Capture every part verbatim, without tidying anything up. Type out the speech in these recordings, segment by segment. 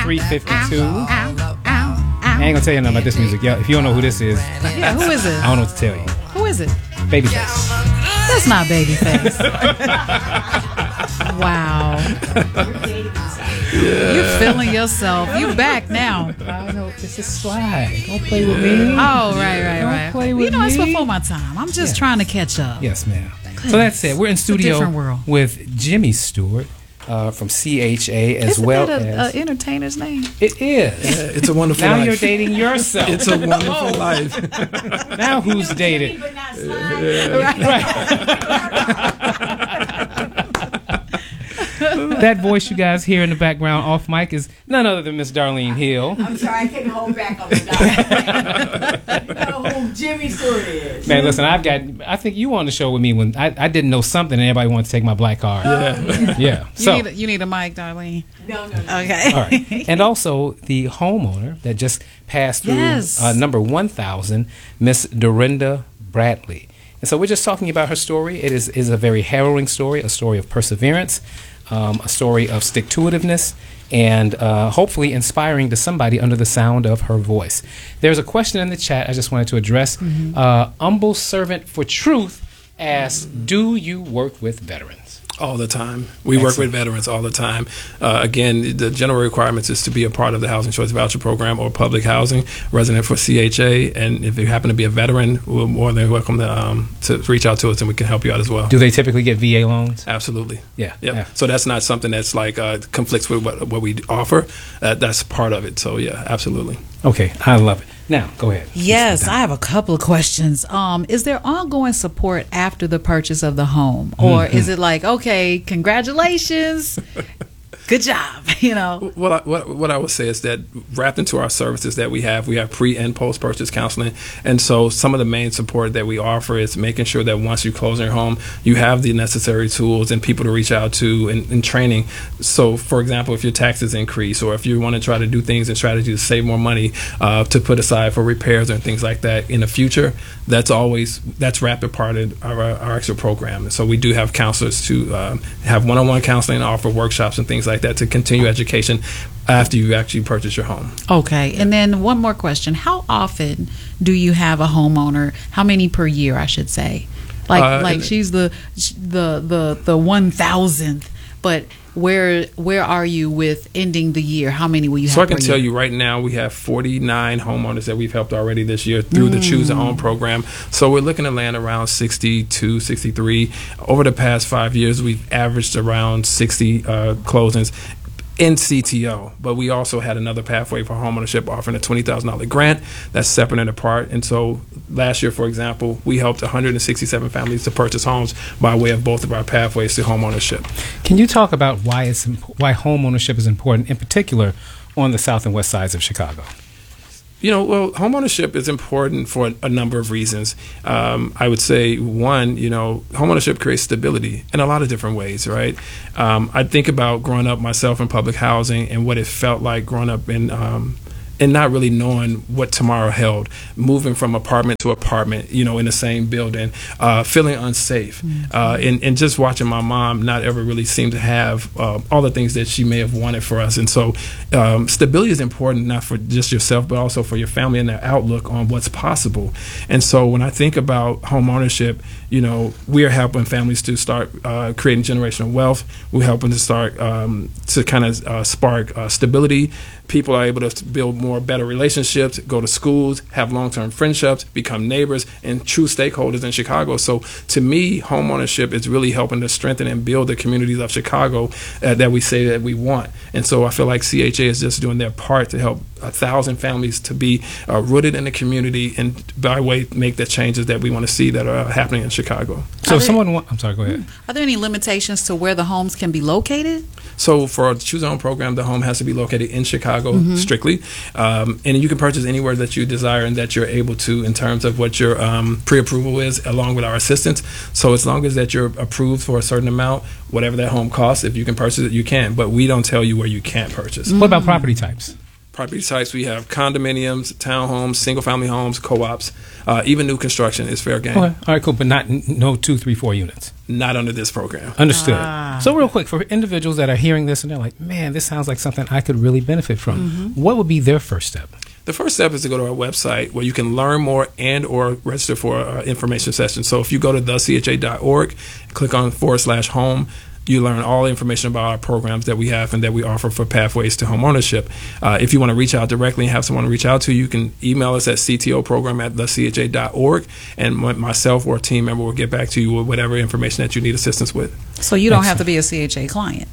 three fifty-two. I ain't gonna tell you nothing about this music. Yo, if you don't know who this is, Yeah, who is it? I don't know what to tell you. Who is it? Babyface. That's not Babyface. Wow. Yeah. You're feeling yourself. You back now. I know it's a swag. Don't play with me. Oh, right, right, Don't right. play with you know, it's me. before my time. I'm just Yes. trying to catch up. Yes, ma'am. So that's it. We're in It's a different studio world. with Jimmy Stewart uh, from C H A as Isn't well that a, as a entertainer's name? it is. Yeah, it's a wonderful Now life. you're dating yourself. It's a wonderful life. Now who's dated? That voice you guys hear in the background off mic is none other than Miss Darlene Hill. I'm sorry, I couldn't hold back on the guy. You know who Jimmy Stewart is. Man, listen, I've got. I think you were on the show with me when I, I didn't know something, and everybody wanted to take my black card. Yeah. Yeah. You, So, need a, you need a mic, Darlene. No, no, no. Okay. all right, and also the homeowner that just passed through Yes. uh, number one thousand, Miss Dorinda Bradley. And so we're just talking about her story. It is is a very harrowing story, a story of perseverance, um, a story of stick-to-itiveness, and uh, hopefully inspiring to somebody under the sound of her voice. There's a question in the chat I just wanted to address. Mm-hmm. Uh, Humble Servant for Truth asks, do you work with veterans? All the time. We work with veterans all the time. Uh, again, the general requirements is to be a part of the Housing Choice Voucher Program or public housing, resident for C H A. And if you happen to be a veteran, we're more than welcome to, um, to reach out to us and we can help you out as well. Do they typically get V A loans? Absolutely. Yeah. Yep. yeah. So that's not something that's like uh, conflicts with what, what we offer. Uh, that's part of it. So, yeah, absolutely. Okay, I love it. Now, go ahead. Yes, I have a couple of questions. Um, is there ongoing support after the purchase of the home? Or Mm-hmm. is it like, okay, congratulations, good job, you know? What I, what, what I would say is that wrapped into our services that we have, we have pre and post purchase counseling. And so some of the main support that we offer is making sure that once you close on your home, you have the necessary tools and people to reach out to and, and training. So, for example, if your taxes increase or if you want to try to do things and strategies to save more money uh, to put aside for repairs and things like that in the future, that's always, that's wrapped a part of our, our extra program. So we do have counselors to um, have one-on-one counseling and offer workshops and things like that to continue education after you actually purchase your home. Okay, and then one more question. How often do you have a homeowner? How many per year, I should say? Like, Uh, like she's the the the the one thousandth, but where where are you with ending the year? How many will you have? So I can per tell year? you right now, we have forty-nine homeowners that we've helped already this year through the Choose a Home program. So we're looking to land around sixty-two, sixty-three. Over the past five years, we've averaged around sixty uh, closings in C T O, but we also had another pathway for homeownership offering a twenty thousand dollars grant that's separate and apart. And so last year, for example, we helped one hundred sixty-seven families to purchase homes by way of both of our pathways to homeownership. Can you talk about why it's imp- why home ownership is important, in particular on the south and west sides of Chicago? You know, well, homeownership is important for a, a number of reasons. Um, I would say, one, you know, homeownership creates stability in a lot of different ways, right? Um, I think about growing up myself in public housing and what it felt like growing up in um, and not really knowing what tomorrow held, moving from apartment to apartment, you know, in the same building, uh, feeling unsafe, mm-hmm. uh, and, and just watching my mom not ever really seem to have uh, all the things that she may have wanted for us. And so um, stability is important, not for just yourself, but also for your family and their outlook on what's possible. And so when I think about home ownership, you know, we are helping families to start uh, creating generational wealth. We're helping to start um, to kind of uh, spark uh, stability. People are able to build more better relationships, go to schools, have long-term friendships, become neighbors, and true stakeholders in Chicago. So to me, home ownership is really helping to strengthen and build the communities of Chicago uh, that we say that we want. And so I feel like C H A is just doing their part to help a thousand families to be uh, rooted in the community and by way make the changes that we want to see that are happening in Chicago. So Are if there- someone wa- I'm sorry, go ahead. Are there any limitations to where the homes can be located? So for our Choose a Home program, the home has to be located in Chicago Mm-hmm. strictly. Um, and you can purchase anywhere that you desire and that you're able to in terms of what your um, pre-approval is along with our assistance. So as long as that you're approved for a certain amount, whatever that home costs, if you can purchase it, you can. But we don't tell you where you can't purchase. What about property types? property types. We have condominiums, townhomes, single-family homes, co-ops, uh, even new construction is fair game. Okay. All right, cool. But not n- no two, three, four units. Not under this program. Understood. Ah. So real quick, for individuals that are hearing this and they're like, man, this sounds like something I could really benefit from. Mm-hmm. What would be their first step? The first step is to go to our website where you can learn more and or register for uh, information sessions. So if you go to the c h a dot org, click on forward slash home, you learn all the information about our programs that we have and that we offer for pathways to home ownership. Uh, if you want to reach out directly and have someone reach out to you, you can email us at c t o program at the c h a dot org, and my, myself or a team member will get back to you with whatever information that you need assistance with. So you don't have to be a C H A client.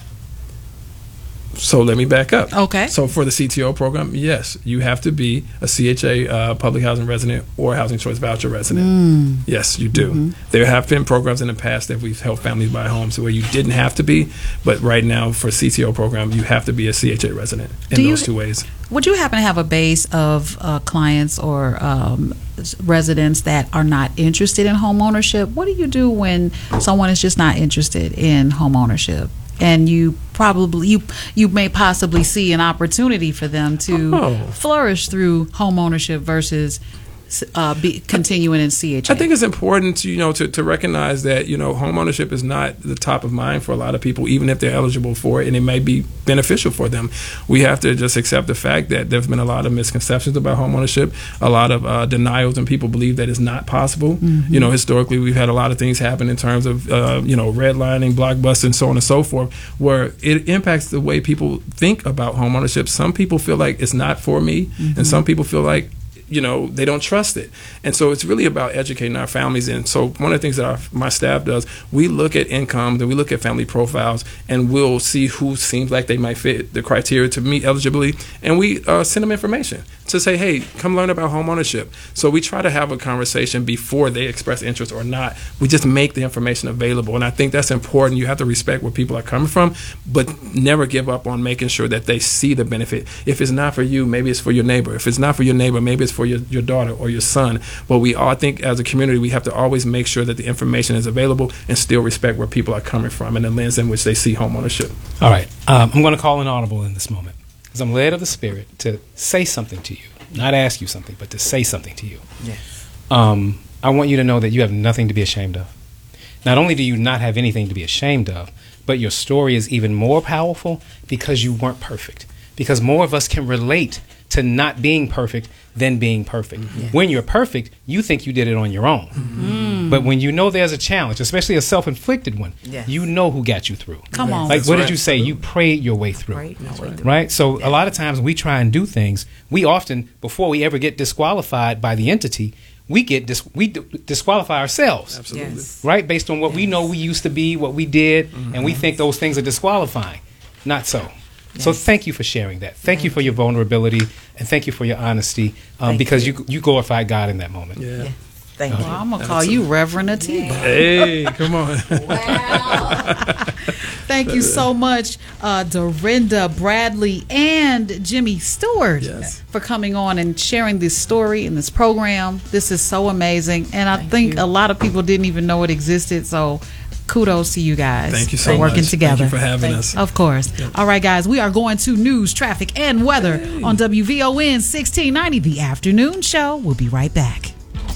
So let me back up. Okay. So for the C T O program, yes, you have to be a C H A uh, public housing resident or housing choice voucher resident. Mm. Yes, you do. Mm-hmm. There have been programs in the past that we've helped families buy homes where you didn't have to be, but right now for C T O program, you have to be a C H A resident in Do you- those two ways. Would you happen to have a base of uh, clients or um, residents that are not interested in home ownership? What do you do when someone is just not interested in home ownership? And you probably you you may possibly see an opportunity for them to Oh. flourish through home ownership versus uh, be continuing in C H A. I think it's important to, you know, to, to recognize that, you know, home ownership is not the top of mind for a lot of people, even if they're eligible for it, and it may be beneficial for them. We have to just accept the fact that there's been a lot of misconceptions about home ownership, a lot of uh, denials, and people believe that it's not possible. Mm-hmm. You know, historically, we've had a lot of things happen in terms of, uh, you know, redlining, blockbusting, so on and so forth, where it impacts the way people think about home ownership. Some people feel like it's not for me, mm-hmm. and some people feel like, you know, they don't trust it. And so it's really about educating our families. And so one of the things that our, my staff does, we look at incomes and we look at family profiles, and we'll see who seems like they might fit the criteria to meet eligibility, and we uh, send them information to say, hey, come learn about home ownership. So we try to have a conversation before they express interest or not. We just make the information available. And I think that's important. You have to respect where people are coming from, but never give up on making sure that they see the benefit. If it's not for you, maybe it's for your neighbor. If it's not for your neighbor, maybe it's for your, your daughter or your son. But we all, I think as a community, we have to always make sure that the information is available and still respect where people are coming from and the lens in which they see home ownership. All right. Um, I'm going to call an audible in this moment because I'm led of the Spirit to say something to you. Not ask you something, but to say something to you. Yes. Um, I want you to know that you have nothing to be ashamed of. Not only do you not have anything to be ashamed of, but your story is even more powerful because you weren't perfect. Because more of us can relate to not being perfect than being perfect. Mm-hmm. When you're perfect, you think you did it on your own. Mm-hmm. But when you know there's a challenge, especially a self-inflicted one, yes. you know who got you through. Come on. Like, That's what right. did you say? You prayed your way through. Right. That's right. Right? So a lot of times we try and do things, we often, before we ever get disqualified by the entity, we get dis- we d- disqualify ourselves. Absolutely. Yes. Right? Based on what we know we used to be, what we did, Mm-hmm. and we think those things are disqualifying. Not so. So Yes. thank you for sharing that. Thank you for your vulnerability, and thank you for your honesty, um, Thank because you. you you glorified God in that moment. Yeah. Yeah. Thank Well, you. I'm going to call you Reverend Atiba. Hey, come on. Wow. Thank you so much, uh, Dorinda Bradley and Jimmy Stewart, Yes. for coming on and sharing this story and this program. This is so amazing. And I Thank think you. a lot of people didn't even know it existed. So kudos to you guys Thank you so for much. working together. Thank you for having Thank us. Of course. All right, guys, we are going to news, traffic, and weather on W V O N sixteen ninety, The Afternoon Show. We'll be right back.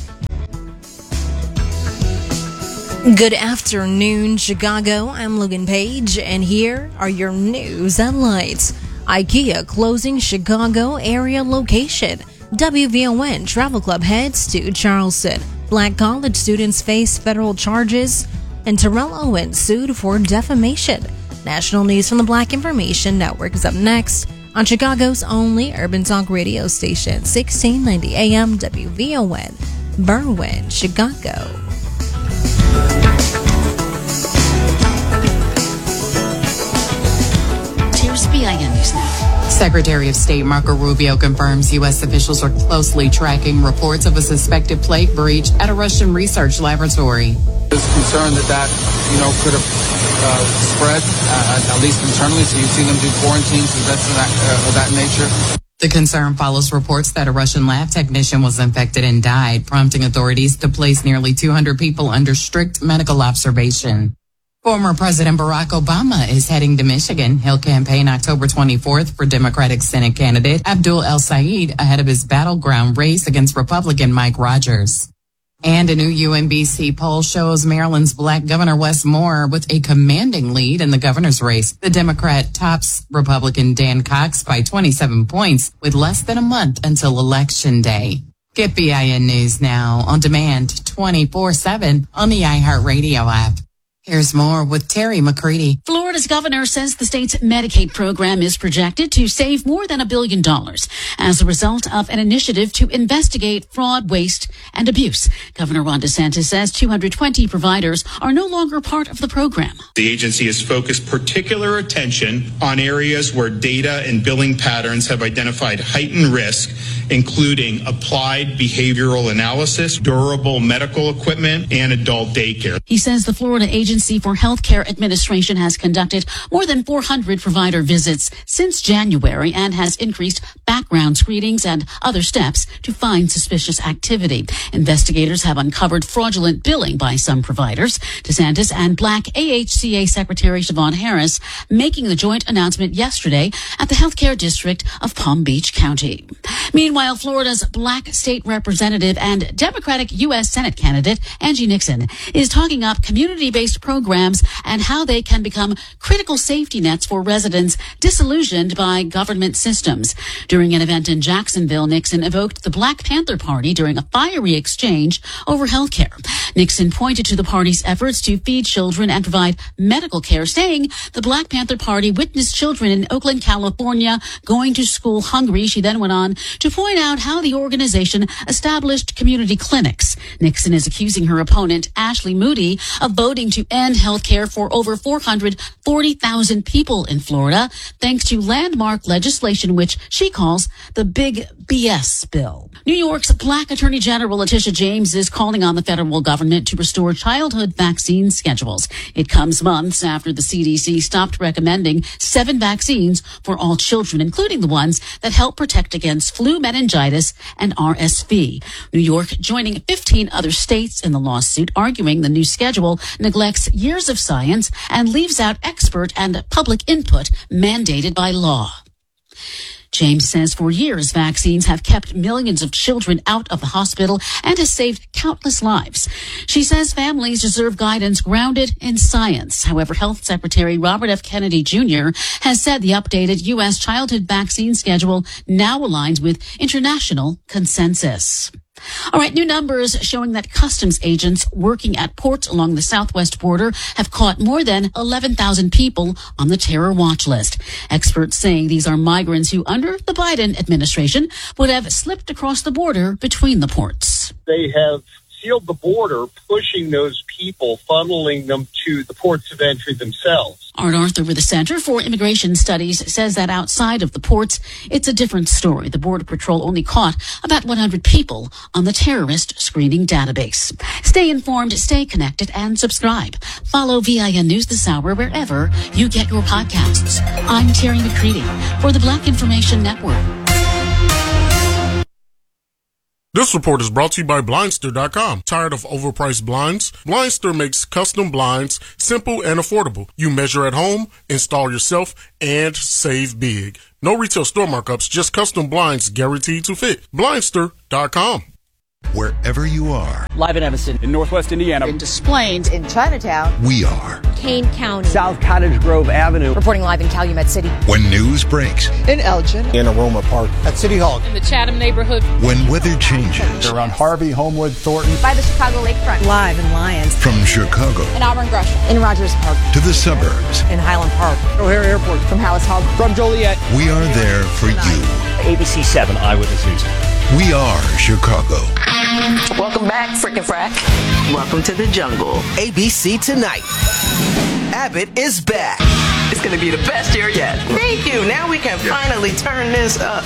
Good afternoon, Chicago. I'm Logan Page, and here are your news headlights. IKEA closing Chicago area location. W V O N Travel Club heads to Charleston. Black college students face federal charges. And Terrell Owens sued for defamation. National news from the Black Information Network is up next on Chicago's only urban talk radio station, sixteen ninety A M W V O N, Berwyn, Chicago. Here's B I N News Now. Secretary of State Marco Rubio confirms U S officials are closely tracking reports of a suspected plague breach at a Russian research laboratory. There's concern that that, you know, could have uh, spread, uh, at least internally, so you've seen them do quarantines and events of that, uh, of that nature. The concern follows reports that a Russian lab technician was infected and died, prompting authorities to place nearly two hundred people under strict medical observation. Former President Barack Obama is heading to Michigan. He'll campaign October twenty-fourth for Democratic Senate candidate Abdul El-Sayed ahead of his battleground race against Republican Mike Rogers. And a new U M B C poll shows Maryland's black Governor Wes Moore with a commanding lead in the governor's race. The Democrat tops Republican Dan Cox by twenty-seven points with less than a month until Election Day. Get B I N News now on demand twenty-four seven on the iHeartRadio app. Here's more with Terry McCready. Florida's governor says the state's Medicaid program is projected to save more than a billion dollars as a result of an initiative to investigate fraud, waste, and abuse. Governor Ron DeSantis says two hundred twenty providers are no longer part of the program. The agency has focused particular attention on areas where data and billing patterns have identified heightened risk, including applied behavioral analysis, durable medical equipment, and adult daycare. He says the Florida Agency for Healthcare Administration has conducted more than four hundred provider visits since January and has increased background screenings and other steps to find suspicious activity. Investigators have uncovered fraudulent billing by some providers. DeSantis and Black A H C A Secretary Siobhan Harris making the joint announcement yesterday at the Healthcare District of Palm Beach County. Meanwhile, Florida's Black state representative and Democratic U S Senate candidate Angie Nixon is talking up community-based programs and how they can become critical safety nets for residents disillusioned by government systems. During an event in Jacksonville, Nixon evoked the Black Panther Party during a fiery exchange over health care. Nixon pointed to the party's efforts to feed children and provide medical care, saying the Black Panther Party witnessed children in Oakland, California, going to school hungry. She then went on to point out how the organization established community clinics. Nixon is accusing her opponent, Ashley Moody, of voting to end health care for over four hundred forty thousand people in Florida, thanks to landmark legislation which she calls the Big B S bill. New York's Black Attorney General Letitia James is calling on the federal government to restore childhood vaccine schedules. It comes months after the C D C stopped recommending seven vaccines for all children, including the ones that help protect against flu, meningitis, and R S V. New York joining fifteen other states in the lawsuit, arguing the new schedule neglects years of science and leaves out expert and public input mandated by law. James says for years, vaccines have kept millions of children out of the hospital and has saved countless lives. She says families deserve guidance grounded in science. However, Health Secretary Robert F. Kennedy Junior has said the updated U S childhood vaccine schedule now aligns with international consensus. All right, new numbers showing that customs agents working at ports along the southwest border have caught more than eleven thousand people on the terror watch list. Experts saying these are migrants who, under the Biden administration, would have slipped across the border between the ports. They have sealed the border, pushing those people, funneling them to the ports of entry themselves. Art Arthur with the Center for Immigration Studies says that outside of the ports, it's a different story. The Border Patrol only caught about one hundred people on the terrorist screening database. Stay informed, stay connected, and subscribe. Follow V I N News This Hour wherever you get your podcasts. I'm Terry McCready for the Black Information Network. This report is brought to you by Blindster dot com. Tired of overpriced blinds? Blindster makes custom blinds simple and affordable. You measure at home, install yourself, and save big. No retail store markups, just custom blinds guaranteed to fit. Blindster dot com. Wherever you are. Live in Evanston, in Northwest Indiana. In Des Plaines, in Chinatown. We are. Kane County. South Cottage Grove Avenue. Reporting live in Calumet City. When news breaks. In Elgin. In Aroma Park. At City Hall. In the Chatham neighborhood. When weather changes. Around Harvey, Homewood, Thornton. By the Chicago Lakefront. Live in Lyons. From Chicago. In Auburn Gresham. In Rogers Park. To the suburbs. In Highland Park. O'Hare Airport. From Hallis Hall. From Joliet. We are there for you. A B C seven Eyewitness News. We are Chicago. Welcome back, frickin' frack. Welcome to the jungle. A B C Tonight. Abbott is back. It's going to be the best year yet. Thank you. Now we can finally turn this up.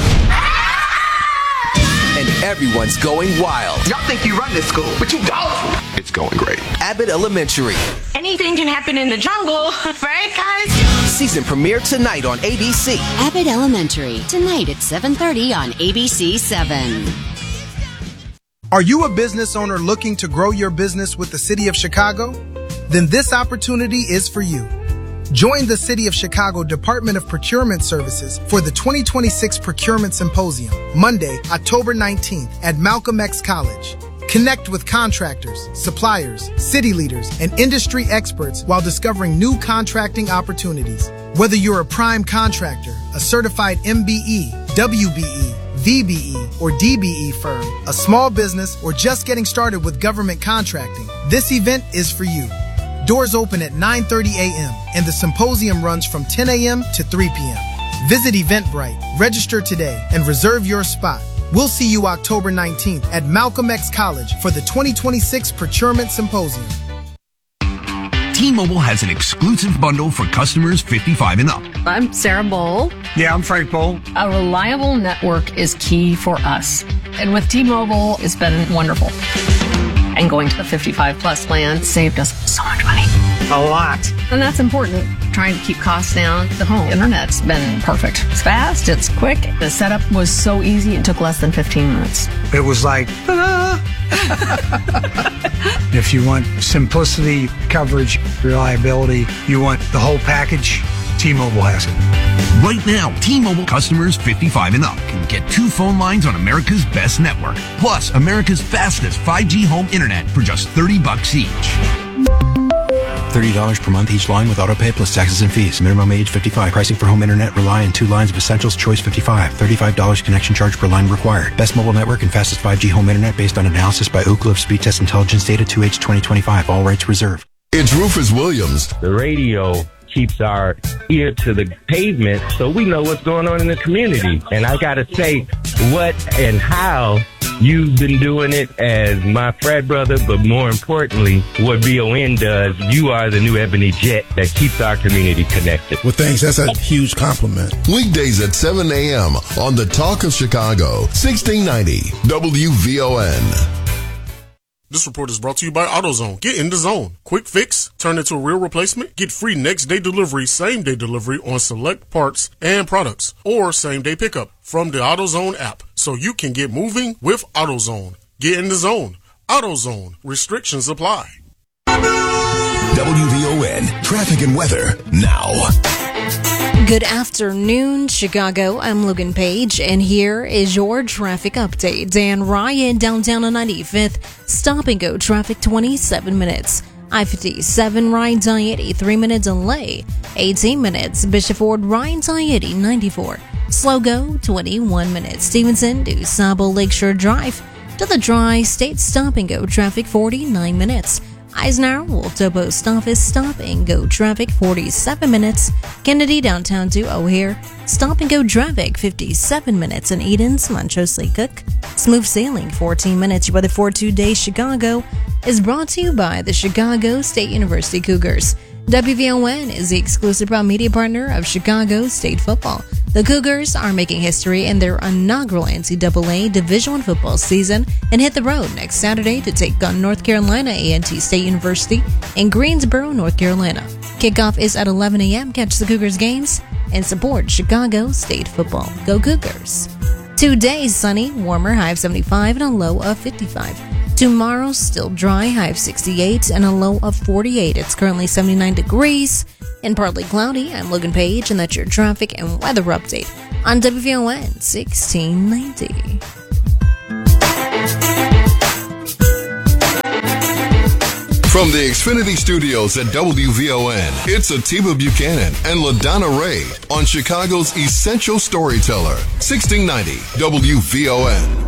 And everyone's going wild. Y'all think you run this school, but you don't. It's going great. Abbott Elementary. Anything can happen in the jungle, right, guys? Season premiere tonight on A B C. Abbott Elementary, tonight at seven thirty on A B C seven. Are you a business owner looking to grow your business with the City of Chicago? then this opportunity is for you. Join the City of Chicago Department of Procurement Services for the twenty twenty-six Procurement Symposium, Monday, October nineteenth at Malcolm X College. Connect with contractors, suppliers, city leaders, and industry experts while discovering new contracting opportunities. Whether you're a prime contractor, a certified M B E, W B E, V B E, or D B E firm, a small business, or just getting started with government contracting, this event is for you. Doors open at nine thirty a.m. and the symposium runs from ten a.m. to three p.m. Visit Eventbrite, register today, and reserve your spot. We'll see you October nineteenth at Malcolm X College for the twenty twenty-six Procurement Symposium. T-Mobile has an exclusive bundle for customers fifty-five and up. I'm Sarah Bowl. Yeah, I'm Frank Bowl. A reliable network is key for us. And with T-Mobile, it's been wonderful. And going to the fifty-five plus plan saved us so much money. A lot. And that's important. Trying to keep costs down. The home internet's been perfect. It's fast, it's quick. The setup was so easy, it took less than fifteen minutes. It was like, ta-da! If you want simplicity, coverage, reliability, you want the whole package, T-Mobile has it. Right now, T-Mobile customers fifty-five and up can get two phone lines on America's best network, plus America's fastest five G home internet for just thirty bucks each. thirty dollars per month each line with autopay plus taxes and fees. Minimum age fifty-five. Pricing for home internet rely on two lines of Essentials Choice fifty-five. thirty-five dollars connection charge per line required. Best mobile network and fastest five G home internet based on analysis by Ookla of Speed Test Intelligence Data two H twenty twenty-five. All rights reserved. It's Rufus Williams. The radio keeps our ear to the pavement so we know what's going on in the community. And I got to say, what and how you've been doing it as my frat brother, but more importantly, what B O N does, you are the new Ebony Jet that keeps our community connected. Well, thanks. That's a huge compliment. Weekdays at seven a.m. on the Talk of Chicago, sixteen ninety W V O N. This report is brought to you by AutoZone. Get in the zone. Quick fix, turn into a real replacement. Get free next day delivery, same day delivery on select parts and products, or same day pickup from the AutoZone app, so you can get moving with AutoZone. Get in the zone. AutoZone. Restrictions apply. W V O N traffic and weather now. Good afternoon, Chicago. I'm Logan Page, and here is your traffic update. Dan Ryan, downtown on ninety-fifth. Stop and go traffic, twenty-seven minutes. I fifty-seven, Ryan Dietti, three minute delay. eighteen minutes. Bishop Ford, Ryan Dietti, ninety-four. Slow go, twenty-one minutes. Stevenson to Sabo Lakeshore Drive. To the Dry State Stop and Go traffic, forty-nine minutes. Eisenhower, Wolftoe Post Office, stop and go traffic, forty-seven minutes. Kennedy, downtown to O'Hare, stop and go traffic, fifty-seven minutes. And Eden's, Montrose Lake Cook, smooth sailing, fourteen minutes. Your weather for today, Chicago, is brought to you by the Chicago State University Cougars. W V O N is the exclusive proud media partner of Chicago State football. The Cougars are making history in their inaugural N C double A Division I football season and hit the road next Saturday to take on North Carolina A and T State University in Greensboro, North Carolina. Kickoff is at eleven a.m. Catch the Cougars games and support Chicago State football. Go Cougars! Today, sunny, warmer, high of seventy-five and a low of fifty-five. Tomorrow, still dry, high of sixty-eight and a low of forty-eight. It's currently seventy-nine degrees and partly cloudy. I'm Logan Page, and that's your traffic and weather update on W V O N sixteen ninety. From the Xfinity Studios at W V O N, it's Atiba Buchanan and LaDonna Ray on Chicago's Essential Storyteller, sixteen ninety W V O N.